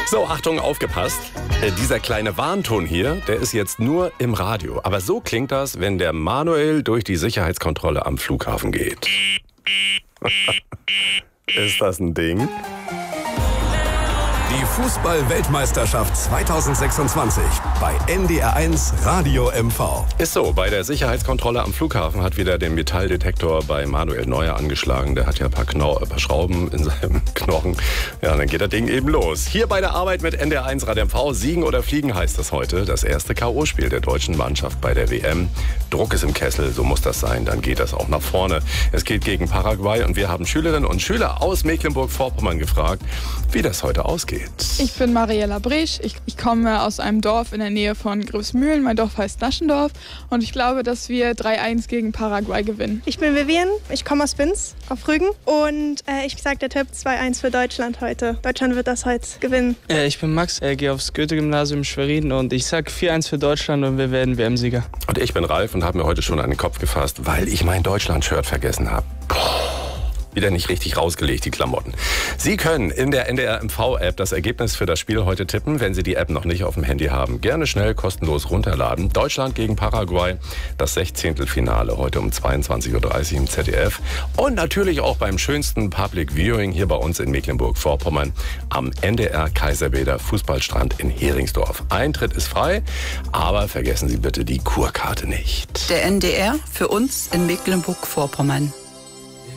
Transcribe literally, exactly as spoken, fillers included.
So, Achtung, aufgepasst. Äh, dieser kleine Warnton hier, der ist jetzt nur im Radio. Aber so klingt das, wenn der Manuel durch die Sicherheitskontrolle am Flughafen geht. Ist das ein Ding? Die Fußball-Weltmeisterschaft zweitausendsechsundzwanzig bei N D R eins Radio M V. Ist so, bei der Sicherheitskontrolle am Flughafen hat wieder den Metalldetektor bei Manuel Neuer angeschlagen. Der hat ja ein paar, Knau ein paar Schrauben in seinem Knochen. Ja, dann geht das Ding eben los. Hier bei der Arbeit mit N D R eins Radio M V. Siegen oder fliegen heißt es heute. Das erste K O-Spiel der deutschen Mannschaft bei der W M. Druck ist im Kessel, so muss das sein. Dann geht das auch nach vorne. Es geht gegen Paraguay und wir haben Schülerinnen und Schüler aus Mecklenburg-Vorpommern gefragt, wie das heute ausgeht. Ich bin Mariella Brech, ich, ich komme aus einem Dorf in der Nähe von Gröbsmühlen. Mein Dorf heißt Naschendorf und ich glaube, dass wir drei eins gegen Paraguay gewinnen. Ich bin Vivian, ich komme aus Binz auf Rügen und äh, ich sage der Tipp zwei eins für Deutschland heute. Deutschland wird das heute gewinnen. Äh, ich bin Max, äh, gehe aufs Goethe-Gymnasium Schwerin und ich sage vier eins für Deutschland und wir werden W M-Sieger. Und ich bin Ralf und habe mir heute schon an den Kopf gefasst, weil ich mein Deutschland-Shirt vergessen habe. Wieder nicht richtig rausgelegt, die Klamotten. Sie können in der N D R M V-App das Ergebnis für das Spiel heute tippen, wenn Sie die App noch nicht auf dem Handy haben. Gerne schnell kostenlos runterladen. Deutschland gegen Paraguay, das Sechzehntelfinale heute um zweiundzwanzig Uhr dreißig im Z D F. Und natürlich auch beim schönsten Public Viewing hier bei uns in Mecklenburg-Vorpommern am N D R Kaiserbäder Fußballstrand in Heringsdorf. Eintritt ist frei, aber vergessen Sie bitte die Kurkarte nicht. Der N D R für uns in Mecklenburg-Vorpommern.